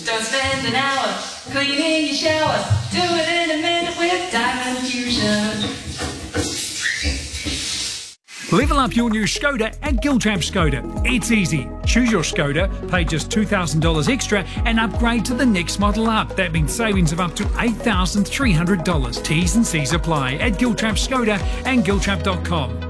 Don't spend an hour cleaning your shower. Do it in a minute with Diamond Fusion. Level up your new Skoda at Giltrap Skoda. It's easy. Choose your Skoda, pay just $2,000 extra and upgrade to the next model up. That means savings of up to $8,300. T's and C's apply at Giltrap Skoda and Giltrap.com.